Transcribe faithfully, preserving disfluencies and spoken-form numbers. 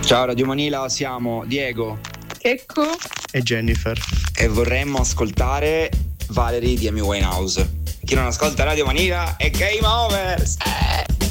Ciao Radio Manila, siamo Diego, Checco e Jennifer e vorremmo ascoltare Valerie di Amy Winehouse. Chi non ascolta Radio Manila è game over. Eh.